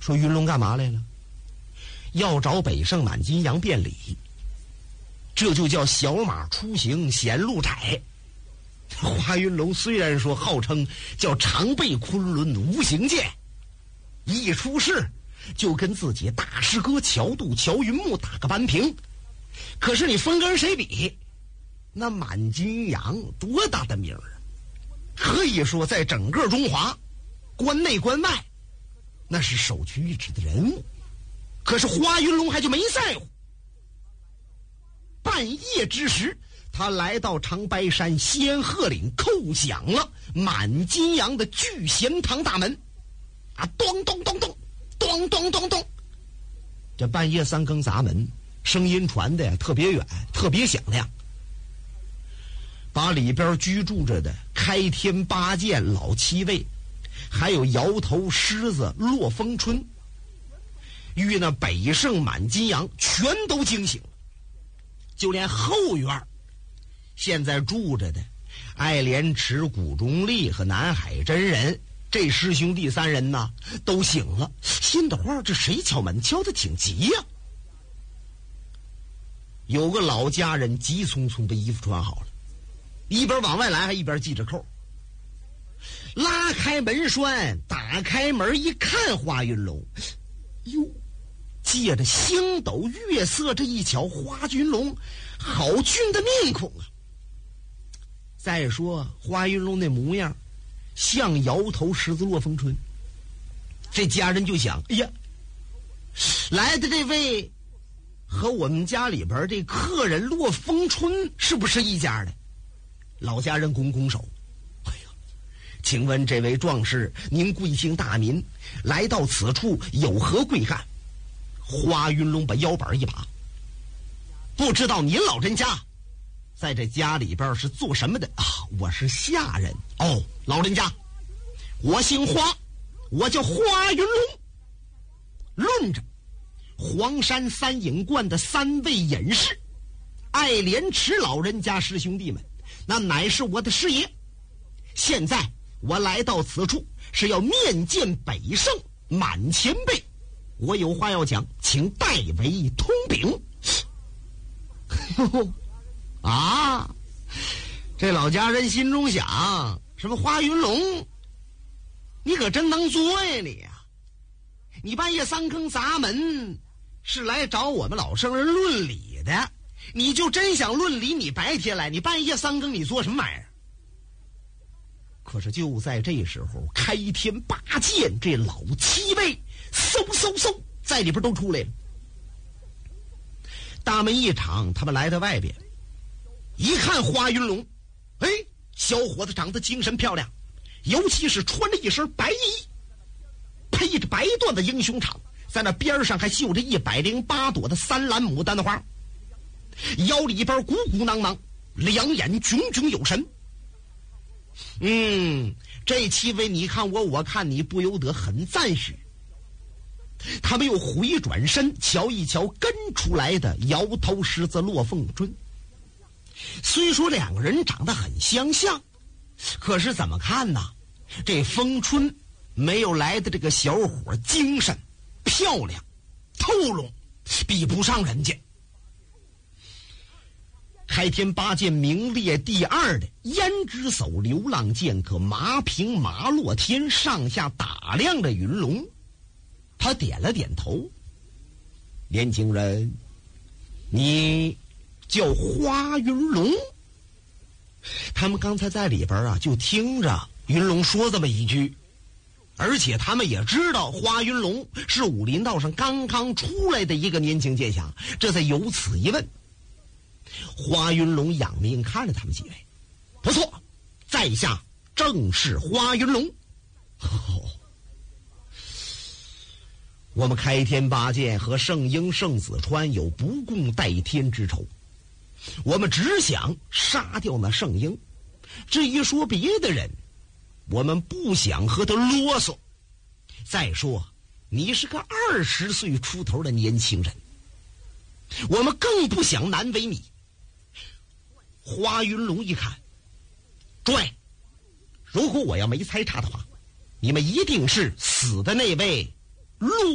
说云龙干嘛来了？要找北胜满金阳辩理。这就叫小马出行显路窄。华云龙虽然说号称叫常备昆仑无形剑，一出事就跟自己大师哥乔度乔云木打个扳平，可是你分跟谁比？那满金阳多大的名儿啊！可以说在整个中华关内关外那是首屈一指的人物。可是华云龙还就没在乎。半夜之时，他来到长白山仙鹤岭，叩响了满金阳的聚贤堂大门。啊，咚咚咚咚，咚咚咚咚，这半夜三更砸门，声音传的特别远，特别响亮，把里边居住着的开天八剑老七位，还有摇头狮子落风春与那北胜满金阳全都惊醒了。就连后院现在住着的爱莲池古中立和南海真人这师兄弟三人呢都醒了，心的话这谁敲门敲得挺急呀。有个老家人急匆匆的衣服穿好了，一边往外来还一边系着扣，拉开门栓，打开门一看，华云龙，哟，借着星斗月色这一瞧，华云龙好俊的面孔啊！再说华云龙那模样像摇头狮子落风春，这家人就想，哎呀，来的这位和我们家里边这客人落风春是不是一家的？老家人拱拱手，哎呀，请问这位壮士，您贵姓大名？来到此处有何贵干？华云龙把腰板一拔，不知道您老人家在这家里边是做什么的啊？我是下人。哦，老人家，我姓华，我叫华云龙。论着黄山三隐观的三位隐士，爱莲池老人家师兄弟们，那乃是我的师爷。现在我来到此处是要面见北胜满前辈，我有话要讲，请代为通禀。啊，这老家人心中想，什么华云龙，你可真能作呀你呀！你半夜三更砸门是来找我们老圣人论理的，你就真想论理，你白天来，你半夜三更你做什么玩意儿？可是就在这时候，开天八剑这老七位嗖嗖嗖在里边都出来了。大门一敞，他们来到外边一看，华云龙，哎，小伙子长得精神漂亮，尤其是穿着一身白衣，配着白缎的英雄氅，在那边上还绣着108朵的三蓝牡丹的花，腰里边鼓鼓囊囊，两眼炯炯有神。这七位你看我，我看你，不由得很赞许。他们又回转身瞧一瞧跟出来的摇头狮子落凤春，虽说两个人长得很相像，可是怎么看呢？这风春没有来的这个小伙精神漂亮透拢，比不上人家。开天八剑名列第2的胭脂手流浪剑客麻平麻落天上下打量着云龙，他点了点头。年轻人，你叫华云龙？他们刚才在里边就听着云龙说这么一句，而且他们也知道华云龙是武林道上刚刚出来的一个年轻剑侠，这才有此一问。华云龙仰面看着他们几位，不错，在下正是华云龙。我们开天八剑和圣婴圣子川有不共戴天之仇，我们只想杀掉那圣婴，至于说别的人，我们不想和他啰嗦。再说你是个20岁出头的年轻人，我们更不想难为你。华云龙一看，诸位，如果我要没猜差的话，你们一定是死的那位陆